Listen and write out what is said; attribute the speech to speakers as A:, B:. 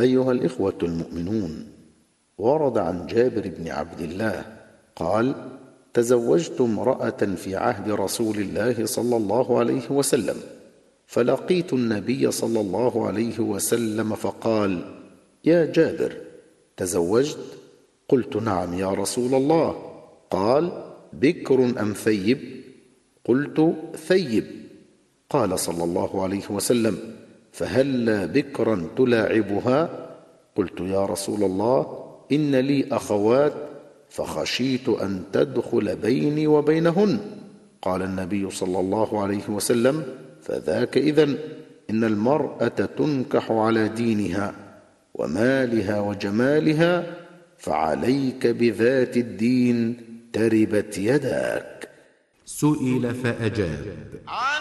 A: أيها الإخوة المؤمنون، ورد عن جابر بن عبد الله قال: تزوجت امرأة في عهد رسول الله صلى الله عليه وسلم، فلقيت النبي صلى الله عليه وسلم فقال: يا جابر، تزوجت؟ قلت: نعم يا رسول الله. قال: بكر أم ثيب؟ قلت: ثيب. قال صلى الله عليه وسلم: فهلا بكرا تلاعبها؟ قلت: يا رسول الله، إن لي أخوات فخشيت أن تدخل بيني وبينهن. قال النبي صلى الله عليه وسلم: فذاك إذن، إن المرأة تنكح على دينها ومالها وجمالها، فعليك بذات الدين تربت يداك.
B: سئل فأجاب: